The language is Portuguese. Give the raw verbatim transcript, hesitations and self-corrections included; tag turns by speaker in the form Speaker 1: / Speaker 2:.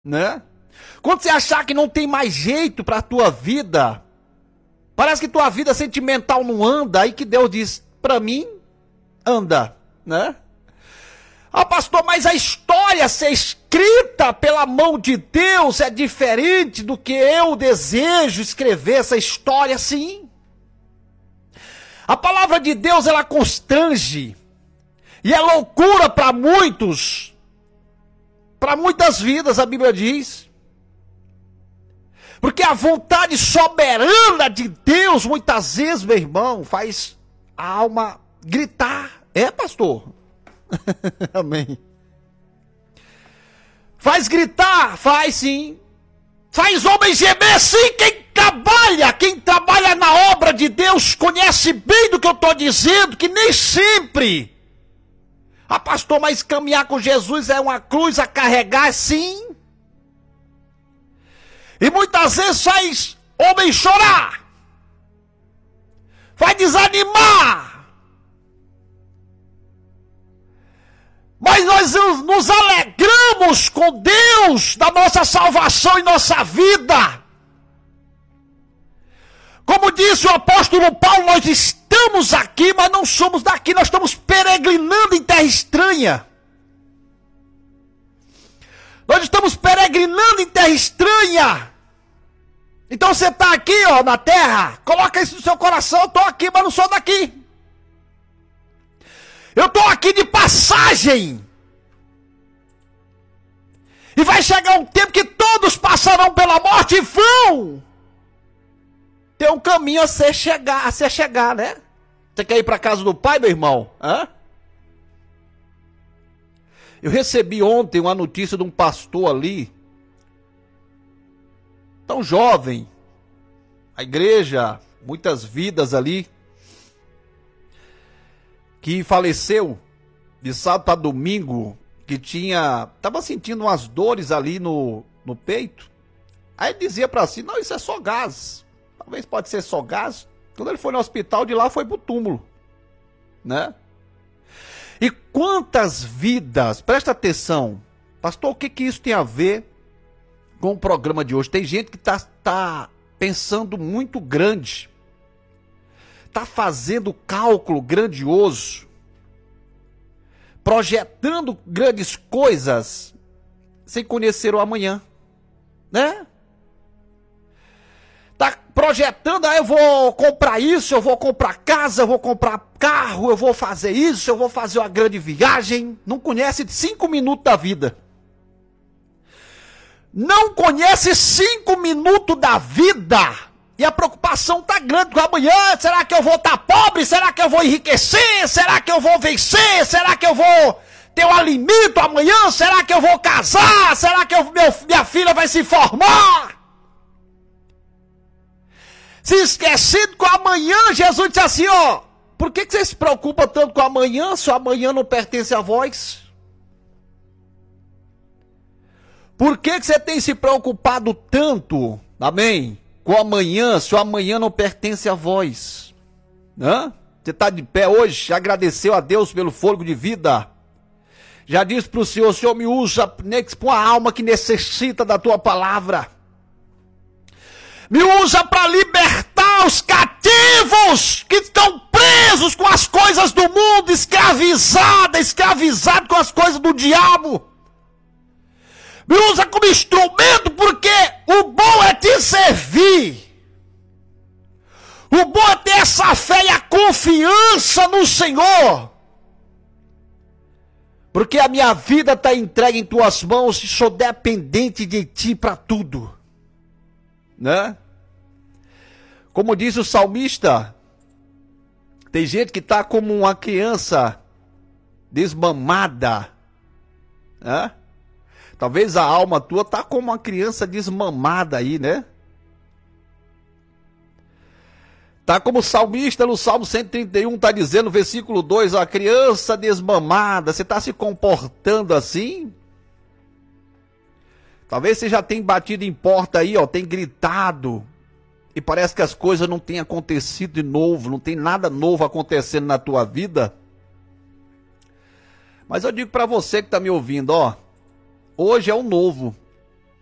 Speaker 1: né? Quando você achar que não tem mais jeito para a tua vida, parece que tua vida sentimental não anda, aí que Deus diz, para mim, anda, né? Ah, pastor, mas a história ser escrita pela mão de Deus é diferente do que eu desejo escrever essa história, sim. A palavra de Deus, ela constrange, e é loucura para muitos, para muitas vidas, a Bíblia diz. Porque a vontade soberana de Deus, muitas vezes, meu irmão, faz a alma gritar. É, pastor? Amém. Faz gritar, faz sim. Faz homem gemer, sim. Quem trabalha, quem trabalha na obra de Deus, conhece bem do que eu estou dizendo, que nem sempre. Ah, pastor, mas caminhar com Jesus é uma cruz a carregar, sim. E muitas vezes faz homem chorar, faz desanimar. Mas nós nos alegramos com Deus da nossa salvação em nossa vida. Como disse o apóstolo Paulo, nós estamos aqui, mas não somos daqui, nós estamos peregrinando em terra estranha. Nós estamos peregrinando em terra estranha. Então você está aqui, ó, na terra, coloca isso no seu coração, eu estou aqui, mas não sou daqui. Eu estou aqui de passagem. E vai chegar um tempo que todos passarão pela morte e vão ter um caminho a ser chegar, a ser chegar, né? Você quer ir para a casa do pai, meu irmão? Hã? Eu recebi ontem uma notícia de um pastor ali, tão jovem, a igreja, muitas vidas ali, que faleceu de sábado para domingo, que tinha, estava sentindo umas dores ali no, no peito. Aí ele dizia para si, não, isso é só gás, talvez pode ser só gás. Quando ele foi no hospital, de lá foi pro túmulo, né? E quantas vidas, presta atenção, pastor, o que que isso tem a ver com o programa de hoje? Tem gente que está tá pensando muito grande, está fazendo cálculo grandioso, projetando grandes coisas, sem conhecer o amanhã, né? Está projetando, ah, eu vou comprar isso, eu vou comprar casa, eu vou comprar carro, eu vou fazer isso, eu vou fazer uma grande viagem, não conhece cinco minutos da vida. Não conhece cinco minutos da vida. E a preocupação está grande com amanhã. Será que eu vou estar pobre? Será que eu vou enriquecer? Será que eu vou vencer? Será que eu vou ter um alimento amanhã? Será que eu vou casar? Será que eu, meu, minha filha vai se formar? Se esquecendo com amanhã, Jesus disse assim, ó, por que, que você se preocupa tanto com amanhã, se o amanhã não pertence a vós? Por que, que você tem se preocupado tanto, amém, com amanhã, se o amanhã não pertence a vós? Hã? Você está de pé hoje, já agradeceu a Deus pelo fôlego de vida? Já disse para o Senhor, Senhor, me usa para uma alma que necessita da tua palavra. Me usa para libertar os cativos que estão presos com as coisas do mundo, escravizados, escravizados com as coisas do diabo. Me usa como instrumento, porque o bom é te servir. O bom é ter essa fé e a confiança no Senhor. Porque a minha vida está entregue em tuas mãos e sou dependente de ti para tudo. Né? Como diz o salmista, tem gente que está como uma criança desmamada. Né? Talvez a alma tua está como uma criança desmamada aí, né? Tá como o salmista no Salmo cento e trinta e um está dizendo, no versículo dois, ó, a criança desmamada, você está se comportando assim? Talvez você já tenha batido em porta aí, ó, tem gritado, e parece que as coisas não têm acontecido de novo, não tem nada novo acontecendo na tua vida. Mas eu digo para você que está me ouvindo, ó, hoje é o novo,